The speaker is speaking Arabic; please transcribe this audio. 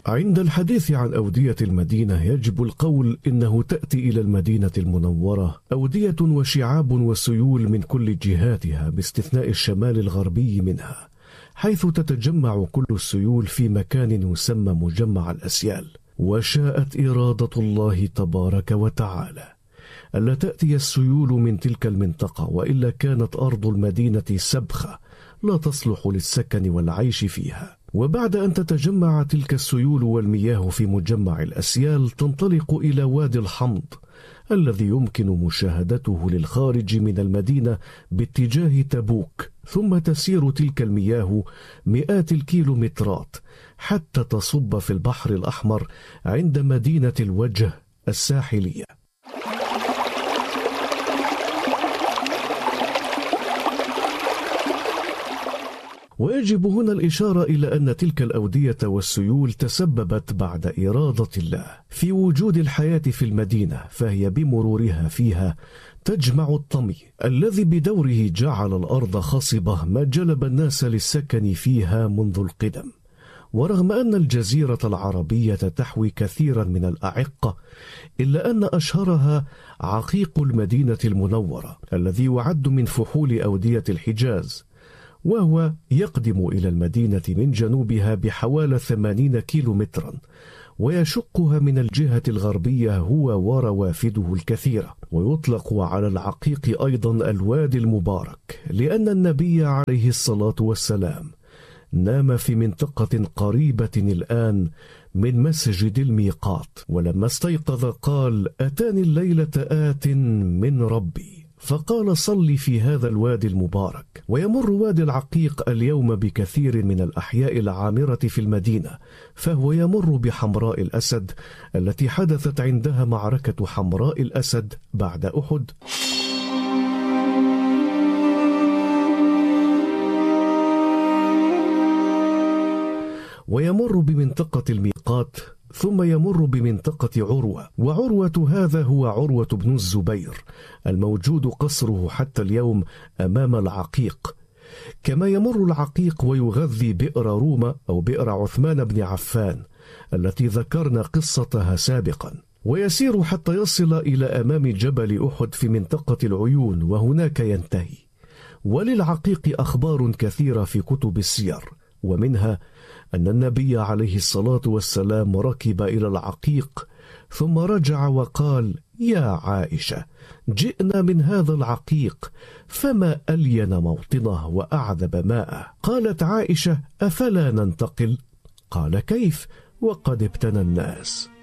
عند الحديث عن أودية المدينة يجب القول إنه تأتي إلى المدينة المنورة أودية وشعاب وسيول من كل جهاتها باستثناء الشمال الغربي منها، حيث تتجمع كل السيول في مكان يسمى مجمع الأسيال. وشاءت إرادة الله تبارك وتعالى ألا تأتي السيول من تلك المنطقة، وإلا كانت أرض المدينة سبخة لا تصلح للسكن والعيش فيها. وبعد أن تتجمع تلك السيول والمياه في مجمع الأسيال تنطلق إلى وادي الحمض الذي يمكن مشاهدته للخارج من المدينة باتجاه تبوك، ثم تسير تلك المياه مئات الكيلومترات حتى تصب في البحر الأحمر عند مدينة الوجه الساحلية. ويجب هنا الإشارة إلى أن تلك الأودية والسيول تسببت بعد إرادة الله في وجود الحياة في المدينة، فهي بمرورها فيها تجمع الطمي الذي بدوره جعل الأرض خصبة ما جلب الناس للسكن فيها منذ القدم. ورغم أن الجزيرة العربية تحوي كثيرا من الأعقة، إلا أن أشهرها عقيق المدينة المنورة الذي يعد من فحول أودية الحجاز، وهو يقدم إلى المدينة من جنوبها بحوالي 80 كيلومترا، ويشقها من الجهة الغربية هو وروافده الكثيرة. ويطلق على العقيق أيضا الوادي المبارك، لأن النبي عليه الصلاة والسلام نام في منطقة قريبة الآن من مسجد الميقات، ولما استيقظ قال: أتاني الليلة آت من ربي فقال صل في هذا الوادي المبارك. ويمر وادي العقيق اليوم بكثير من الأحياء العامرة في المدينة، فهو يمر بحمراء الأسد التي حدثت عندها معركة حمراء الأسد بعد أحد، ويمر بمنطقة الميقات، ثم يمر بمنطقة عروة. وعروة هذا هو عروة بن الزبير الموجود قصره حتى اليوم أمام العقيق. كما يمر العقيق ويغذي بئر روما أو بئر عثمان بن عفان التي ذكرنا قصتها سابقا، ويسير حتى يصل إلى أمام جبل أحد في منطقة العيون، وهناك ينتهي. وللعقيق أخبار كثيرة في كتب السير، ومنها أن النبي عليه الصلاة والسلام ركب إلى العقيق ثم رجع وقال: يا عائشة، جئنا من هذا العقيق فما ألين موطنه وأعذب ماءه. قالت عائشة: أفلا ننتقل؟ قال: كيف وقد ابتنى الناس؟